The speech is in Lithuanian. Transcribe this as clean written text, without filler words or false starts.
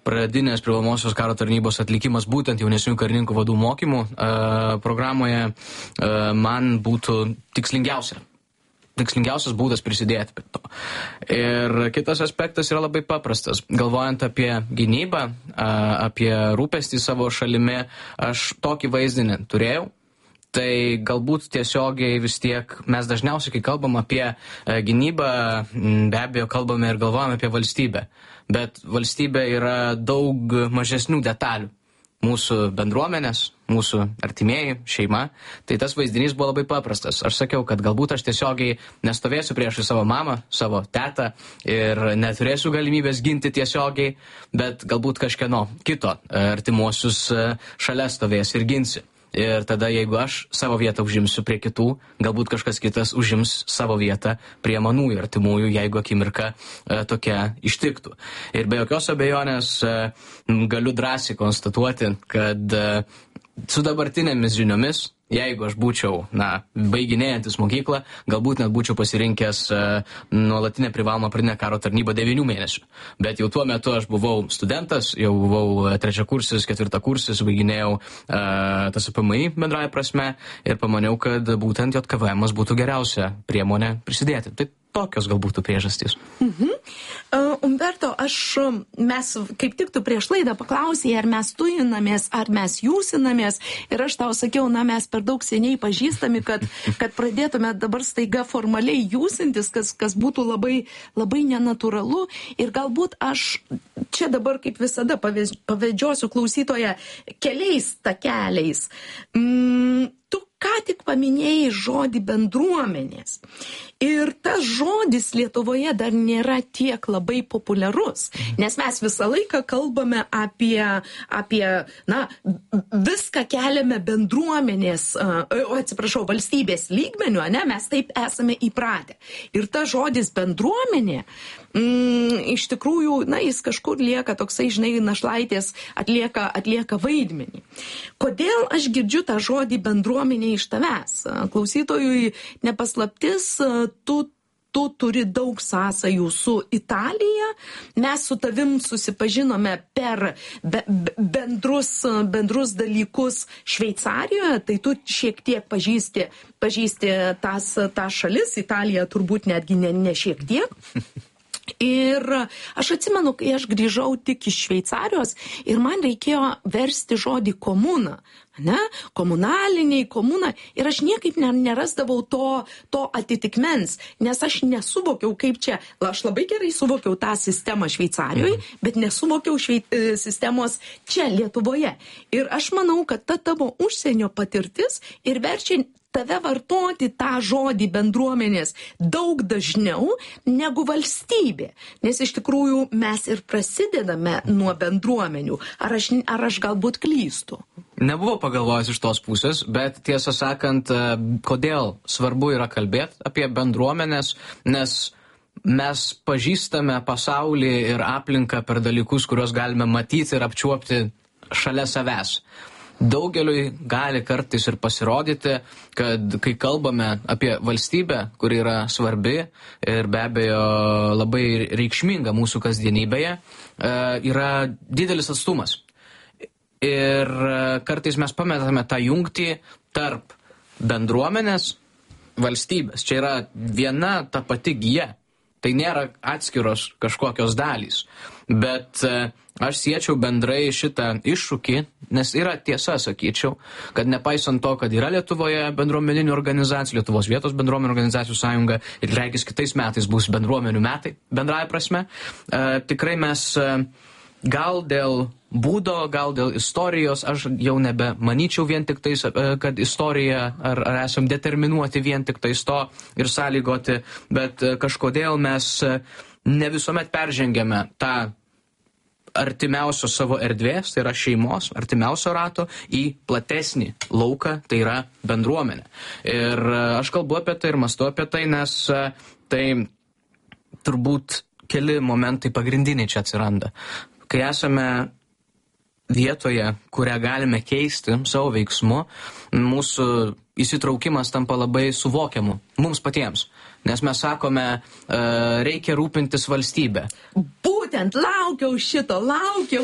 pradinės privalomosios karo tarnybos atlikimas būtent jaunesnių karininkų vadų mokymų programoje man būtų tikslingiausias būdas prisidėti prie to. Ir kitas aspektas yra labai paprastas. Galvojant apie gynybą, apie rūpestį savo šalimi, aš tokį vaizdinį turėjau. Tai galbūt tiesiogiai vis tiek mes dažniausiai, kai kalbam apie gynybą, be abejo kalbame ir galvojame apie valstybę. Bet valstybė yra daug mažesnių detalių. Mūsų bendruomenės, mūsų artimieji, šeima. Tai tas vaizdinys buvo labai paprastas. Aš sakiau, kad galbūt aš tiesiogiai nestovėsiu priešai savo mamą, savo tetą ir neturėsiu galimybės ginti tiesiogiai, bet galbūt kažkieno kito artimuosius šalia stovės ir ginsi. Ir tada, jeigu aš savo vietą užimsiu prie kitų, galbūt kažkas kitas užims savo vietą prie manųjų artimųjų, jeigu akimirka tokia ištiktų. Ir be jokios abejonės galiu drąsiai konstatuoti, kad su dabartinėmis žiniomis, jeigu aš būčiau, baiginėjantis mokyklą, galbūt net būčiau pasirinkęs nuolatinę privalomą pradinę karo tarnybą 9 mėnesių. Bet jau tuo metu aš buvau studentas, jau buvau trečiakursis, ketvirtakursis, baiginėjau TSPMI bendrąja prasme ir pamaniau, kad būtent JKVM būtų geriausia priemonė prisidėti. Tai tokios galbūt priežastys. Umberto, mes kaip tik tu prieš laidą paklausėjai, ar mes tujinamės, ar mes jūsinamės, ir aš tau sakiau, mes per daug seniai pažįstami, kad pradėtume dabar staiga formaliai jūsintis, kas būtų labai, labai nenatūralu, ir galbūt aš čia dabar kaip visada pavedžiosiu klausytoją keliais takeliais. Tu ką tik paminėjai žodį bendruomenės. Ir tas žodis Lietuvoje dar nėra tiek labai populiarus, nes mes visą laiką kalbame apie viską keliame bendruomenės, valstybės lygmeniu, mes taip esame įpratę. Ir tas žodis bendruomenė, iš tikrųjų, jis kažkur lieka toksai, našlaitės atlieka vaidmenį. Kodėl aš girdžiu tą žodį bendruomenė iš tavęs? Klausytojui nepaslaptis, tu turi daug sąsajų su Italija. Mes su tavim susipažinome per bendrus dalykus Šveicarijoje, tai tu šiek tiek pažįsti tą šalis, Italija turbūt netgi ne šiek tiek. Ir aš atsimenu, kai aš grįžau tik iš Šveicarijos ir man reikėjo versti žodį komuna, komunaliniai, komuna, ir aš niekaip nerasdavau to atitikmens, nes aš nesuvokiau, kaip čia, aš labai gerai suvokiau tą sistemą Šveicarijoje, bet nesuvokiau sistemos čia Lietuvoje. Ir aš manau, kad ta tavo užsienio patirtis ir verčia tave vartoti tą žodį bendruomenės daug dažniau negu valstybė. Nes iš tikrųjų mes ir prasidedame nuo bendruomenių. Ar aš galbūt klystu? Nebuvau pagalvojęs iš tos pusės, bet tiesą sakant, kodėl svarbu yra kalbėti apie bendruomenės, nes mes pažįstame pasaulį ir aplinką per dalykus, kuriuos galime matyti ir apčiuopti šalia savęs. Daugeliui gali kartais ir pasirodyti, kad kai kalbame apie valstybę, kuri yra svarbi ir be abejo labai reikšminga mūsų kasdienybėje, yra didelis atstumas. Ir kartais mes pametame tą jungtį tarp bendruomenės, valstybės. Čia yra viena ta pati gija. Tai nėra atskiros kažkokios dalys. Bet aš siečiau bendrai šitą iššūkį, nes yra tiesa, sakyčiau, kad nepaisant to, kad yra Lietuvoje bendruomeninių organizacijų, Lietuvos vietos bendruomenių organizacijų sąjunga ir regis kitais metais bus bendruomenių metai, bendraja prasme, tikrai mes gal dėl būdo, gal dėl istorijos, aš jau nebemanyčiau vien tik tais, kad istorija, ar esam determinuoti vien tik tais to ir sąlygoti, bet kažkodėl mes ne visuomet peržengiame tą artimiausio savo erdvės, tai yra šeimos, artimiausio rato, į platesnį lauką, tai yra bendruomenė. Ir aš kalbu apie tai ir mąstu apie tai, nes tai turbūt keli momentai pagrindiniai čia atsiranda. Kai esame vietoje, kurią galime keisti savo veiksmu, mūsų įsitraukimas tampa labai suvokiamu mums patiems. Nes mes sakome, reikia rūpintis valstybę. Būtent laukiau